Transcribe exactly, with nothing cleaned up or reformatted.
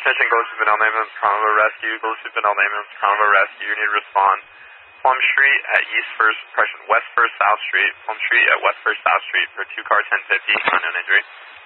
Attention, Ghost of Vanel Ambulance, Carnival Rescue. Ghost of Vanel Ambulance, Carnival Rescue. You need to respond. Plum Street at East First, correction, West First South Street. Plum Street at West First South Street for two car ten fifty, unknown injury.